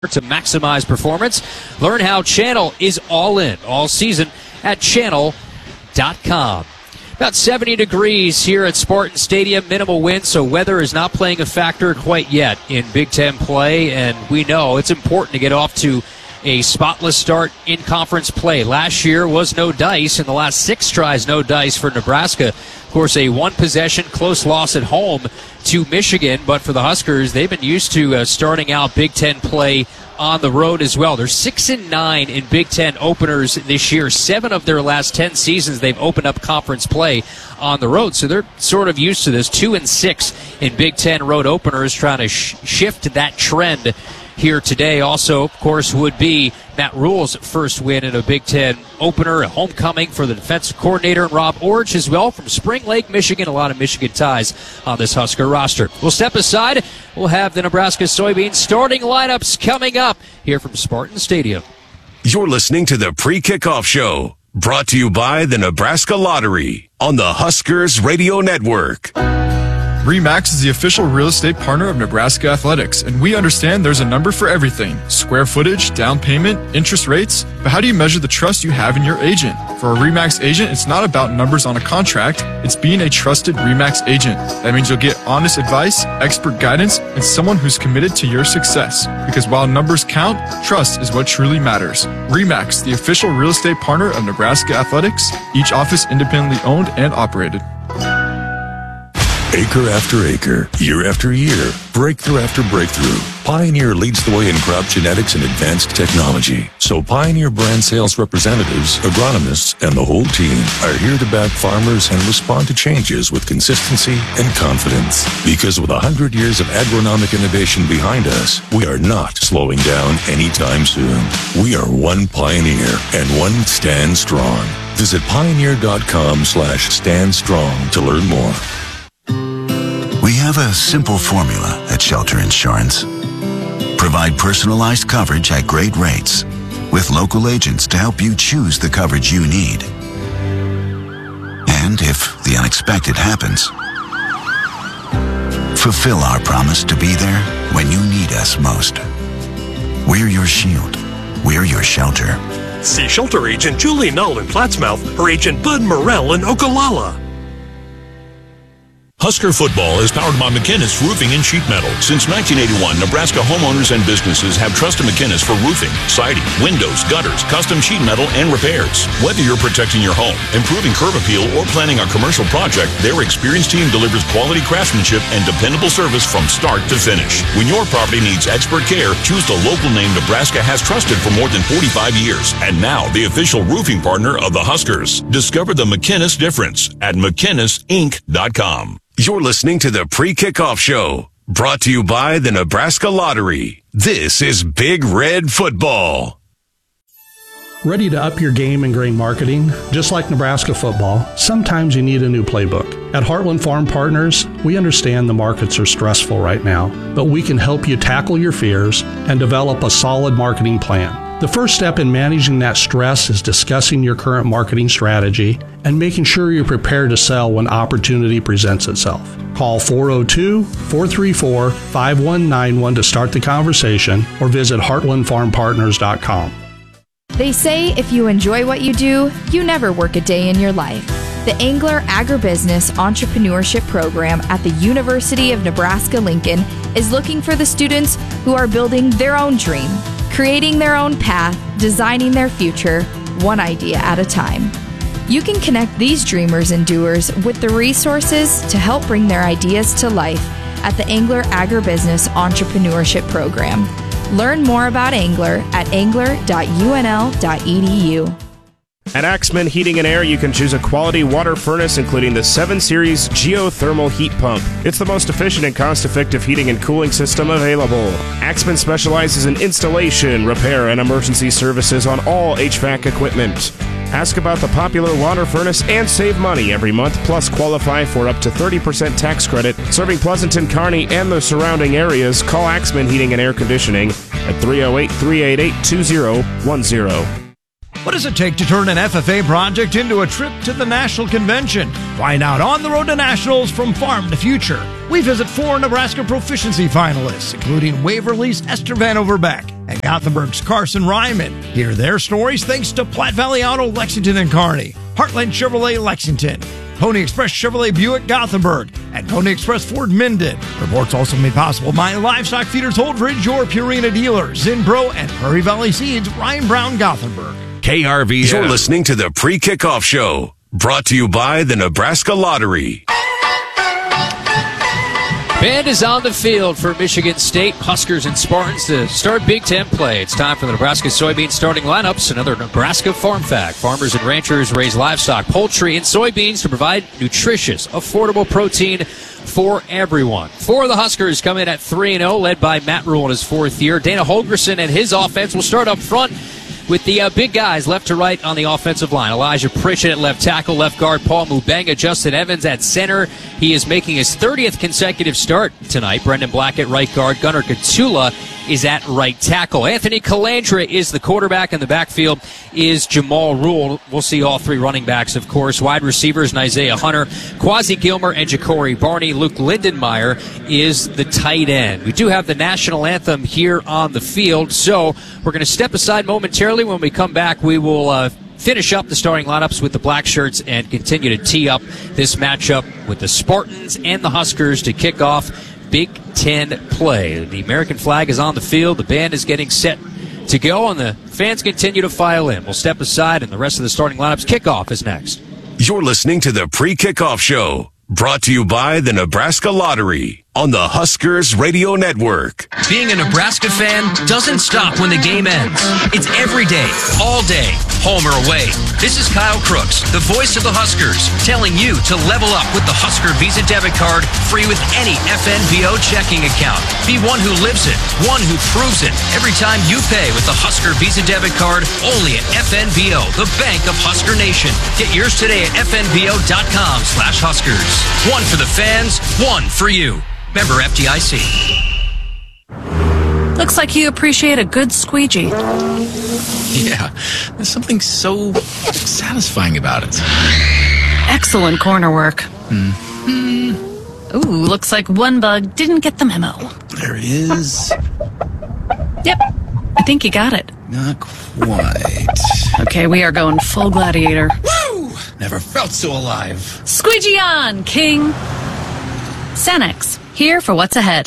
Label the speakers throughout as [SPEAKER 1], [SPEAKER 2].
[SPEAKER 1] To maximize performance, learn how Channel is all in all season at channel.com. About 70 degrees here at Spartan Stadium, minimal wind, so weather is not playing a factor quite yet in Big Ten play, and we know it's important to get off to a spotless start in conference play. Last year was no dice. In the last 6 tries, no dice for Nebraska. Of course, a one-possession close loss at home to Michigan, but for the Huskers, they've been used to starting out Big Ten play on the road as well. They're 6-9 in Big Ten openers this year. 7 of their last 10 seasons, they've opened up conference play on the road, so they're sort of used to this. 2-6 in Big Ten road openers, trying to shift that trend here today. Also, of course, would be Matt Rhule's first win in a Big Ten opener, a homecoming for the defensive coordinator, and Rob Orich as well from Spring Lake, Michigan. A lot of Michigan ties on this Husker roster. We'll step aside. We'll have the Nebraska soybean starting lineups coming up here from Spartan Stadium.
[SPEAKER 2] You're listening to the Pre-Kickoff Show, brought to you by the Nebraska Lottery on the Huskers Radio Network.
[SPEAKER 3] RE/MAX is the official real estate partner of Nebraska Athletics, and we understand there's a number for everything. Square footage, down payment, interest rates. But how do you measure the trust you have in your agent? For a RE/MAX agent, it's not about numbers on a contract. It's being a trusted RE/MAX agent. That means you'll get honest advice, expert guidance, and someone who's committed to your success. Because while numbers count, trust is what truly matters. RE/MAX, the official real estate partner of Nebraska Athletics, each office independently owned and operated.
[SPEAKER 2] Acre after acre, year after year, breakthrough after breakthrough, Pioneer leads the way in crop genetics and advanced technology. So Pioneer brand sales representatives, agronomists, and the whole team are here to back farmers and respond to changes with consistency and confidence. Because with 100 years of agronomic innovation behind us, we are not slowing down anytime soon. We are one Pioneer and one Stand Strong. Visit pioneer.com/Stand Strong to learn more.
[SPEAKER 4] We have a simple formula at Shelter Insurance. Provide personalized coverage at great rates with local agents to help you choose the coverage you need. And if the unexpected happens, fulfill our promise to be there when you need us most. We're your shield. We're your shelter.
[SPEAKER 5] See Shelter Agent Julie Null in Plattsmouth, her agent Bud Morrell in Ogallala.
[SPEAKER 6] Husker football is powered by McInnis Roofing and Sheet Metal. Since 1981, Nebraska homeowners and businesses have trusted McInnis for roofing, siding, windows, gutters, custom sheet metal, and repairs. Whether you're protecting your home, improving curb appeal, or planning a commercial project, their experienced team delivers quality craftsmanship and dependable service from start to finish. When your property needs expert care, choose the local name Nebraska has trusted for more than 45 years. And now, the official roofing partner of the Huskers. Discover the McInnis difference at McInnisinc.com.
[SPEAKER 2] You're listening to the Pre-Kickoff Show, brought to you by the Nebraska Lottery. This is Big Red Football.
[SPEAKER 7] Ready to up your game in grain marketing? Just like Nebraska football, sometimes you need a new playbook. At Heartland Farm Partners, we understand the markets are stressful right now, but we can help you tackle your fears and develop a solid marketing plan. The first step in managing that stress is discussing your current marketing strategy and making sure you're prepared to sell when opportunity presents itself. Call 402-434-5191 to start the conversation or visit heartlandfarmpartners.com.
[SPEAKER 8] They say if you enjoy what you do, you never work a day in your life. The Angler Agribusiness Entrepreneurship Program at the University of Nebraska-Lincoln is looking for the students who are building their own dream, creating their own path, designing their future, one idea at a time. You can connect these dreamers and doers with the resources to help bring their ideas to life at the Angler Agribusiness Entrepreneurship Program. Learn more about Angler at angler.unl.edu.
[SPEAKER 9] At Axman Heating and Air, you can choose a quality water furnace including the 7 Series geothermal heat pump. It's the most efficient and cost-effective heating and cooling system available. Axman specializes in installation, repair, and emergency services on all HVAC equipment. Ask about the popular water furnace and save money every month, plus qualify for up to 30% tax credit. Serving Pleasanton, Kearney, and the surrounding areas, call Axman Heating and Air Conditioning at 308-388-2010.
[SPEAKER 10] What does it take to turn an FFA project into a trip to the National Convention? Find out on the road to Nationals from Farm to Future. We visit 4 Nebraska proficiency finalists, including Waverly's Esther Van Overbeck and Gothenburg's Carson Ryman. Hear their stories thanks to Platte Valley Auto Lexington and Kearney, Heartland Chevrolet Lexington, Pony Express Chevrolet Buick Gothenburg, and Pony Express Ford Minden. Reports also made possible by Livestock Feeders Holdridge, your Purina dealer, Zinpro, and Prairie Valley Seeds, Ryan Brown Gothenburg.
[SPEAKER 11] KRVN. You're listening to the Pre-Kickoff Show, brought to you by the Nebraska Lottery.
[SPEAKER 1] Band is on the field for Michigan State Huskers and Spartans to start Big Ten play. It's time for the Nebraska soybean starting lineups. Another Nebraska farm fact. Farmers and ranchers raise livestock, poultry, and soybeans to provide nutritious, affordable protein for everyone. For the Huskers, come in at 3-0, led by Matt Rule in his fourth year. Dana Holgerson and his offense will start up front with the big guys left to right on the offensive line. Elijah Pritchett at left tackle, left guard Paul Mubenga, Justin Evans at center. He is making his 30th consecutive start tonight. Brendan Black at right guard. Gunnar Katula is at right tackle. Anthony Calandra is the quarterback, and the backfield is Jamal Rule. We'll see all three running backs, of course. Wide receivers, Isaiah Hunter, Quasi Gilmer, and Ja'Cory Barney. Luke Lindenmeyer is the tight end. We do have the national anthem here on the field, so we're going to step aside momentarily. When we come back, we will finish up the starting lineups with the black shirts and continue to tee up this matchup with the Spartans and the Huskers to kick off Big Ten play. The American flag is on the field. The band is getting set to go, and the fans continue to file in. We'll step aside, and the rest of the starting lineups. Kickoff is next.
[SPEAKER 11] You're listening to the Pre-Kickoff Show, brought to you by the Nebraska Lottery on the Huskers Radio Network.
[SPEAKER 12] Being a Nebraska fan doesn't stop when the game ends. It's every day, all day, home or away. This is Kyle Crooks, the voice of the Huskers, telling you to level up with the Husker Visa debit card, free with any FNBO checking account. Be one who lives it, one who proves it. Every time you pay with the Husker Visa debit card, only at FNBO, the bank of Husker Nation. Get yours today at FNBO.com/Huskers. One for the fans, one for you. Member FDIC.
[SPEAKER 13] Looks like you appreciate a good squeegee.
[SPEAKER 14] Yeah, there's something so satisfying about it.
[SPEAKER 13] Excellent corner work.
[SPEAKER 14] Mm-hmm.
[SPEAKER 13] Ooh, looks like one bug didn't get the memo.
[SPEAKER 14] There is.
[SPEAKER 13] Yep, I think you got it.
[SPEAKER 14] Not quite.
[SPEAKER 13] Okay, we are going full gladiator.
[SPEAKER 14] Woo! Never felt so alive.
[SPEAKER 13] Squeegee on, King. Cenex, here for what's ahead.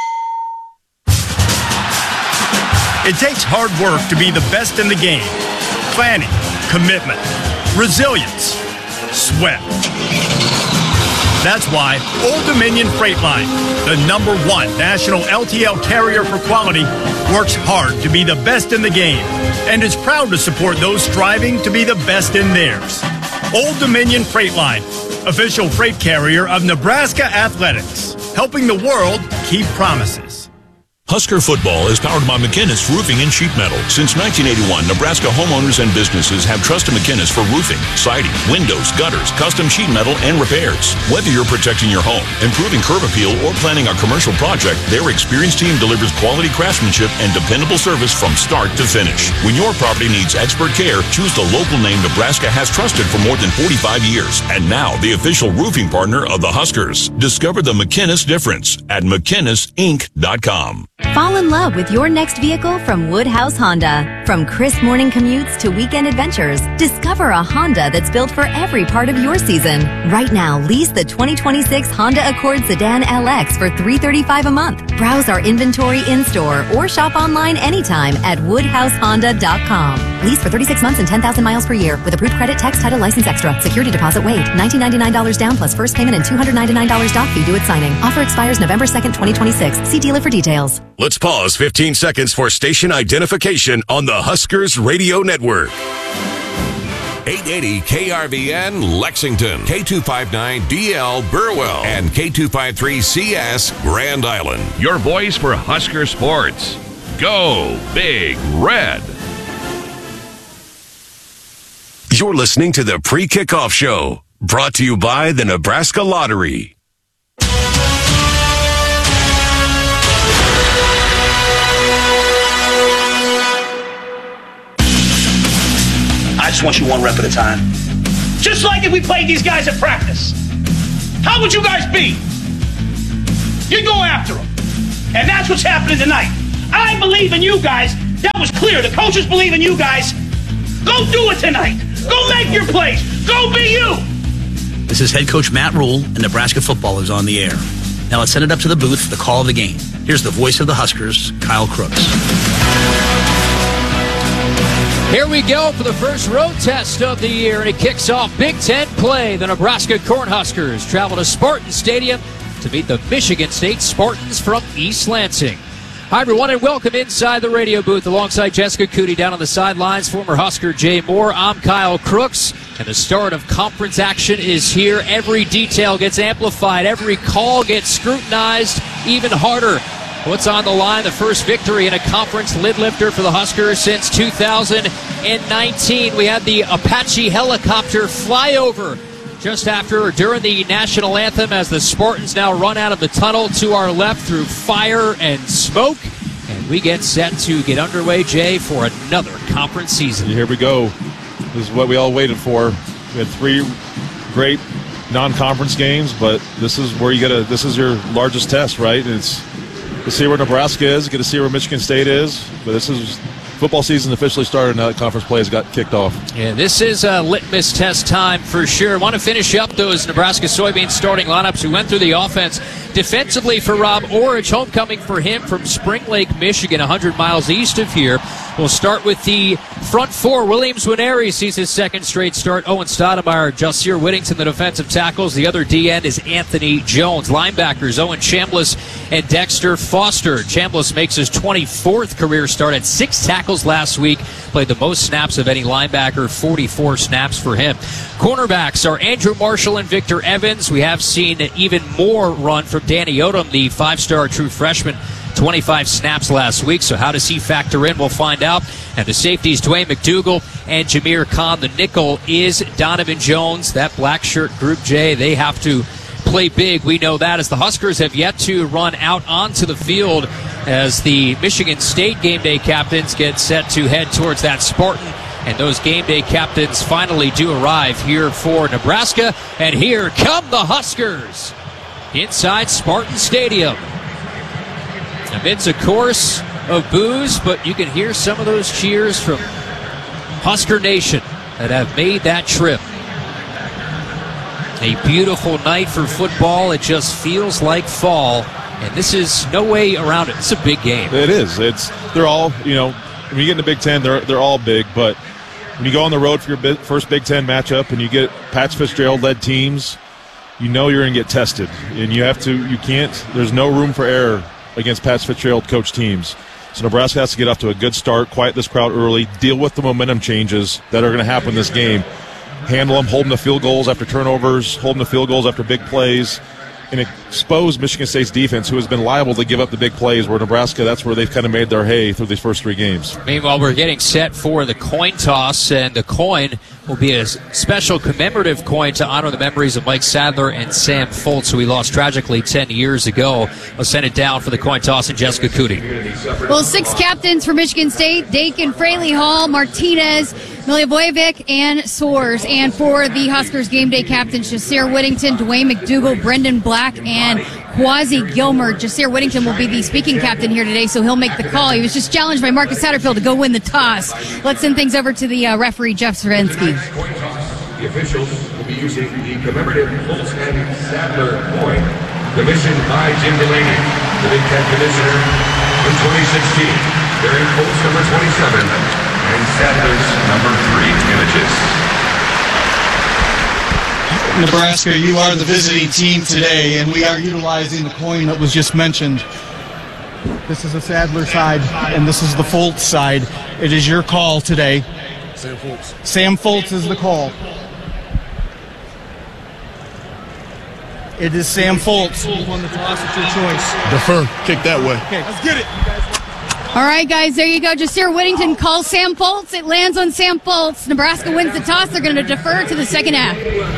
[SPEAKER 15] It takes hard work to be the best in the game. Planning, commitment, resilience, sweat. That's why Old Dominion Freight Line, the #1 national LTL carrier for quality, works hard to be the best in the game and is proud to support those striving to be the best in theirs. Old Dominion Freight Line, official freight carrier of Nebraska Athletics, helping the world keep promises.
[SPEAKER 6] Husker football is powered by McInnes Roofing and Sheet Metal. Since 1981, Nebraska homeowners and businesses have trusted McInnes for roofing, siding, windows, gutters, custom sheet metal, and repairs. Whether you're protecting your home, improving curb appeal, or planning a commercial project, their experienced team delivers quality craftsmanship and dependable service from start to finish. When your property needs expert care, choose the local name Nebraska has trusted for more than 45 years. And now, the official roofing partner of the Huskers. Discover the McInnes difference at McInnesinc.com.
[SPEAKER 16] Fall in love with your next vehicle from Woodhouse Honda. From crisp morning commutes to weekend adventures, discover a Honda that's built for every part of your season. Right now, lease the 2026 Honda Accord Sedan LX for $335 a month. Browse our inventory in-store or shop online anytime at WoodhouseHonda.com. Lease for 36 months and 10,000 miles per year with approved credit, tax, title, license extra. Security deposit waived. $1999 down plus first payment and $299 doc fee due at signing. Offer expires November 2nd, 2026. See dealer for details.
[SPEAKER 11] Let's pause 15 seconds for station identification on the Huskers Radio Network.
[SPEAKER 17] 880 KRVN Lexington, K259DL Burwell, and K253CS Grand Island.
[SPEAKER 18] Your voice for Husker sports. Go Big Red.
[SPEAKER 11] You're listening to the Pre-Kickoff Show, brought to you by the Nebraska Lottery.
[SPEAKER 19] I just want you one rep at a time. Just like if we played these guys at practice. How would you guys be? You'd go after them. And that's what's happening tonight. I believe in you guys That was clear. The coaches believe in you guys. Go do it tonight. Go make your plays. Go be you.
[SPEAKER 20] This is head coach Matt Rule, and Nebraska football is on the air. Now let's send it up to the booth for the call of the game. Here's the voice of the Huskers, Kyle Crooks.
[SPEAKER 1] Here we go for the first road test of the year, and it kicks off Big Ten play. The Nebraska Cornhuskers travel to Spartan Stadium to meet the Michigan State Spartans from East Lansing. Hi, everyone, and welcome inside the radio booth alongside Jessica Cootie down on the sidelines. Former Husker Jay Moore. I'm Kyle Crooks, and the start of conference action is here. Every detail gets amplified. Every call gets scrutinized even harder. What's on the line? The first victory in a conference lid lifter for the Huskers since 2019. We had the Apache helicopter fly over just after or during the national anthem as the Spartans now run out of the tunnel to our left through fire and smoke. And we get set to get underway, Jay, for another conference season.
[SPEAKER 21] Here we go. This is what we all waited for. We had 3 great non-conference games, but this is where this is your largest test, right? It's to see where Nebraska is, get to see where Michigan State is, but this is football season officially started now that conference play has got kicked off.
[SPEAKER 1] Yeah, this is a litmus test time for sure. Want to finish up those Nebraska soybean starting lineups. We went through the offense defensively for Rob Orridge. Homecoming for him from Spring Lake, Michigan, 100 miles east of here. We'll start with the front 4. Williams Nwaneri sees his second straight start. Owen Stoudemire, Jasir Whittington, the defensive tackles. The other D-end is Anthony Jones. Linebackers, Owen Chambliss and Dexter Foster. Chambliss makes his 24th career start at 6 tackles last week. Played the most snaps of any linebacker, 44 snaps for him. Cornerbacks are Andrew Marshall and Victor Evans. We have seen even more run from Danny Odom, the 5-star true freshman. 25 snaps last week, so how does he factor in? We'll find out. And the safeties, Dwayne McDougal and Jameer Khan. The nickel is Donovan Jones. That black shirt group, Jay, they have to play big. We know that as the Huskers have yet to run out onto the field as the Michigan State game day captains get set to head towards that Spartan. And those game day captains finally do arrive here for Nebraska. And here come the Huskers inside Spartan Stadium. Amidst a chorus of boos, but you can hear some of those cheers from Husker Nation that have made that trip. A beautiful night for football. It just feels like fall, and this is no way around it. It's a big game.
[SPEAKER 21] It is. They're all, when you get in the Big Ten, they're all big, but when you go on the road for your first Big Ten matchup and you get Pat Fitzgerald-led teams, you know you're going to get tested, and there's no room for error against Pat Fitzgerald coach teams. So Nebraska has to get off to a good start, quiet this crowd early, deal with the momentum changes that are going to happen in this game, handle them, hold them to field goals after turnovers, hold them to field goals after big plays, and expose Michigan State's defense, who has been liable to give up the big plays, where Nebraska, that's where they've kind of made their hay through these first 3 games.
[SPEAKER 1] Meanwhile, we're getting set for the coin toss, and the coin will be a special commemorative coin to honor the memories of Mike Sadler and Sam Foltz, who we lost tragically 10 years ago. We'll send it down for the coin toss, and Jessica Cootie.
[SPEAKER 22] Well, 6 captains for Michigan State: Dakin, Fraley, Hall, Martinez, Milivojevic, and Soares. And for the Huskers game day captains, Jasir Whittington, Dwayne McDougal, Brendan Black, and Quasi Gilmer. Jasir Whittington will be the speaking captain here today, so he'll make the call. He was just challenged by Marcus Satterfield to go win the toss. Let's send things over to the referee, Jeff Srivensky.
[SPEAKER 23] The officials will be using the commemorative Foltz and Sadler coin, commissioned by Jim Delaney, the Big Ten commissioner in 2016, bearing Foltz number 27 and Sadler's number 3 images.
[SPEAKER 24] Nebraska, you are the visiting team today, and we are utilizing the coin that was just mentioned. This is the Sadler side, and this is the Foltz side. It is your call today.
[SPEAKER 23] Sam Foltz.
[SPEAKER 24] Sam Foltz is the call. It is Sam Foltz.
[SPEAKER 23] You won the toss, it's your choice.
[SPEAKER 24] Defer. Kick that way.
[SPEAKER 23] Okay, let's get it.
[SPEAKER 22] All right, guys, there you go. Jasir Whittington calls Sam Foltz. It lands on Sam Foltz. Nebraska wins the toss. They're going to defer to the second half.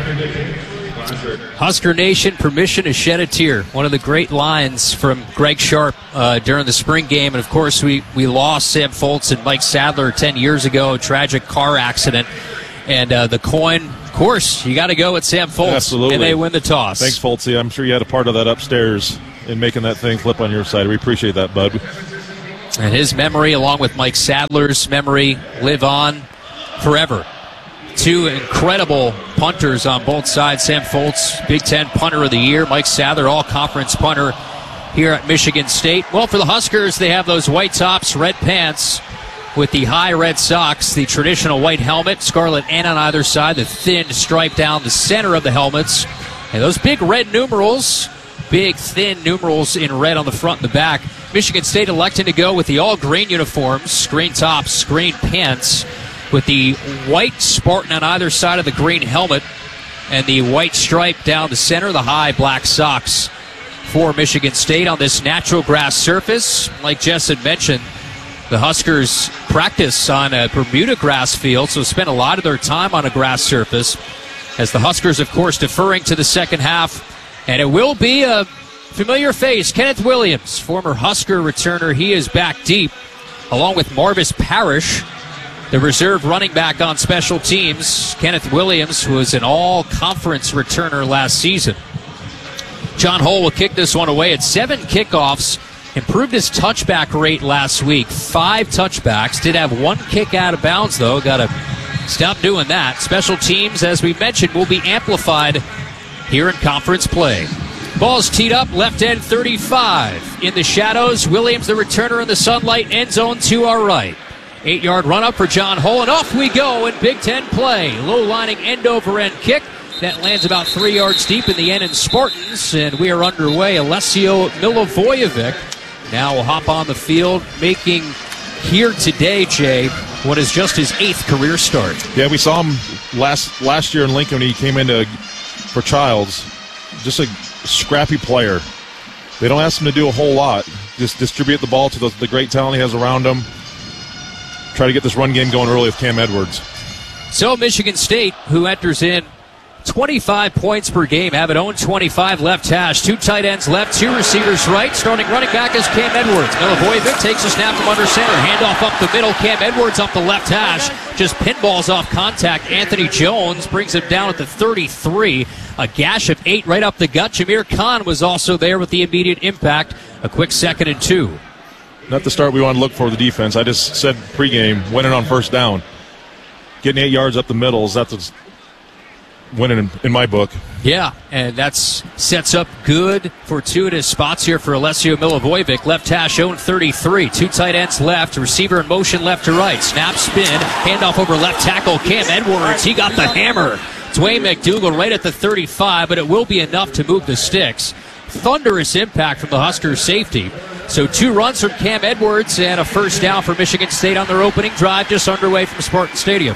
[SPEAKER 1] Husker Nation, permission to shed a tear. One of the great lines from Greg Sharp during the spring game. And, of course, we lost Sam Foltz and Mike Sadler 10 years ago, a tragic car accident. And the coin, of course, you got to go with Sam Foltz.
[SPEAKER 21] Absolutely.
[SPEAKER 1] And they win the toss.
[SPEAKER 21] Thanks, Foltzy. I'm sure you had a part of that upstairs in making that thing flip on your side. We appreciate that, bud.
[SPEAKER 1] And his memory, along with Mike Sadler's memory, live on forever. Two incredible punters on both sides. Sam Foltz, Big Ten Punter of the Year. Mike Sadler, all-conference punter here at Michigan State. Well, for the Huskers, they have those white tops, red pants with the high red socks, the traditional white helmet, scarlet N on either side, the thin stripe down the center of the helmets, and those big red numerals, big thin numerals in red on the front and the back. Michigan State electing to go with the all-green uniforms, green tops, green pants, with the white Spartan on either side of the green helmet, and the white stripe down the center, the high black socks for Michigan State on this natural grass surface. Like Jess had mentioned, the Huskers practice on a Bermuda grass field, so spend a lot of their time on a grass surface, as the Huskers, of course, deferring to the second half. And it will be a familiar face, Kenneth Williams, former Husker returner. He is back deep, along with Marvis Parrish, the reserve running back on special teams. Kenneth Williams was an all-conference returner last season. John Hull will kick this one away at 7 kickoffs. Improved his touchback rate last week. 5 touchbacks. Did have 1 kick out of bounds, though. Got to stop doing that. Special teams, as we mentioned, will be amplified here in conference play. Ball's teed up, left end 35. In the shadows, Williams, the returner in the sunlight, end zone to our right. 8-yard run up for John Hull, and off we go in Big Ten play. Low lining end over end kick. That lands about 3 yards deep in the end in Spartans, and we are underway. Alessio Milivojevic now will hop on the field, making here today, Jay, what is just his 8th career start.
[SPEAKER 21] Yeah, we saw him last year in Lincoln when he came into for Childs. Just a scrappy player. They don't ask him to do a whole lot. Just distribute the ball to the great talent he has around him. Try to get this run game going early with Cam Edwards.
[SPEAKER 1] So Michigan State, who enters in 25 points per game, have it own 25 left hash. 2 tight ends left, 2 receivers right. Starting running back is Cam Edwards. Milivojevic takes a snap from under center. Handoff up the middle. Cam Edwards up the left hash. Just pinballs off contact. Anthony Jones brings him down at the 33. A gash of 8 right up the gut. Jameer Khan was also there with the immediate impact. A quick 2nd and 2.
[SPEAKER 21] Not the start we want to look for the defense. I just said pregame, winning on first down. Getting 8 yards up the middle, that's winning in my book.
[SPEAKER 1] Yeah, and that sets up good fortuitous spots here for Alessio Milivojevic. Left hash own 33. 2 tight ends left. Receiver in motion left to right. Snap, spin. Handoff over left tackle. Cam Edwards. He got the hammer. Dwayne McDougal right at the 35, but it will be enough to move the sticks. Thunderous impact from the Huskers safety. So 2 runs from Cam Edwards and a first down for Michigan State on their opening drive, just underway from Spartan Stadium.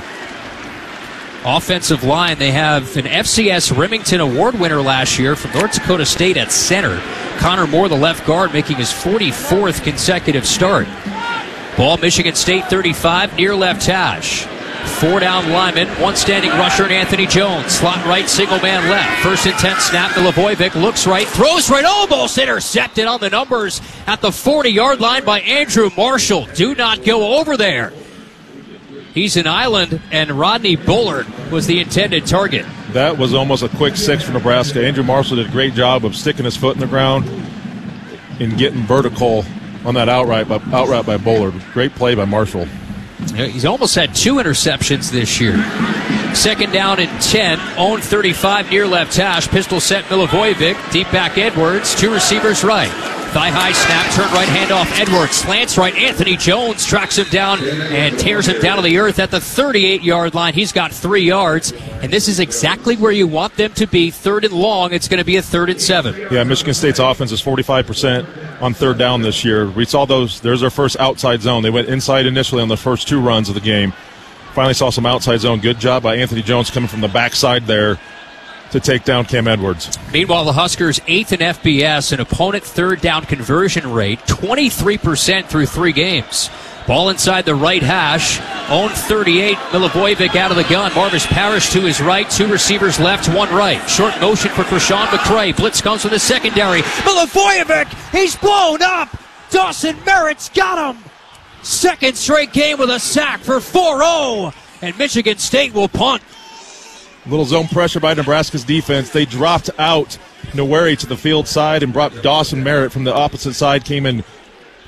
[SPEAKER 1] Offensive line, they have an FCS Remington Award winner last year from North Dakota State at center. Connor Moore, the left guard, making his 44th consecutive start. Ball Michigan State 35, near left hash. 4 down linemen, 1 standing rusher, and Anthony Jones. Slot right, single man left. 1st and 10 snap. Milivojevic looks right, throws right, almost intercepted on the numbers at the 40-yard line by Andrew Marshall. Do not go over there. He's an island, and Rodney Bullard was the intended target.
[SPEAKER 21] That was almost a quick 6 for Nebraska. Andrew Marshall did a great job of sticking his foot in the ground and getting vertical on that outright by Bullard. Great play by Marshall.
[SPEAKER 1] He's almost had 2 interceptions this year. 2nd down and 10. Own 35 near left hash. Pistol set Milivojevic. Deep back Edwards. 2 receivers right. Thigh high snap. Turn right handoff Edwards. Slants right. Anthony Jones tracks him down and tears him down to the earth at the 38-yard line. He's got 3 yards. And this is exactly where you want them to be. 3rd and long. It's going to be a 3rd and 7.
[SPEAKER 21] Yeah, Michigan State's offense is 45% on 3rd down this year. We saw those. There's their first outside zone. They went inside initially on the first 2 runs of the game. Finally saw some outside zone. Good job by Anthony Jones coming from the backside there to take down Cam Edwards.
[SPEAKER 1] Meanwhile, the Huskers 8th in FBS, an opponent 3rd down conversion rate, 23% through 3 games. Ball inside the right hash. Own 38. Milivojevic out of the gun. Marvis Parrish to his right. 2 receivers left, 1 right. Short motion for Krishan McCray. Blitz comes from the secondary. Milivojevic, he's blown up. Dawson Merritt's got him. 2nd straight game with a sack for 4-0. And Michigan State will punt.
[SPEAKER 21] Little zone pressure by Nebraska's defense. They dropped out Noweri to the field side and brought Dawson Merritt from the opposite side, came in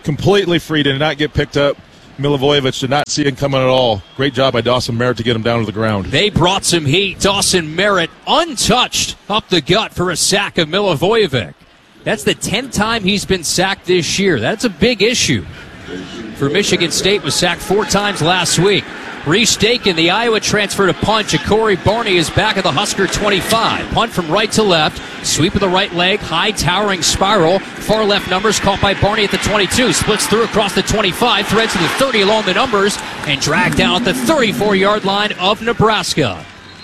[SPEAKER 21] completely free, did not get picked up. Milivojevic did not see him coming at all. Great job by Dawson Merritt to get him down to the ground.
[SPEAKER 1] They brought some heat. Dawson Merritt untouched up the gut for a sack of Milivojevic. That's the 10th time he's been sacked this year. That's a big issue for Michigan State. Was sacked 4 times last week. Reese Dakin, the Iowa transfer to punt. Ja'Cory Barney is back at the Husker 25. Punt from right to left. Sweep of the right leg. High towering spiral. Far left numbers caught by Barney at the 22. Splits through across the 25. Threads to the 30 along the numbers. And dragged down at the 34-yard line of Nebraska.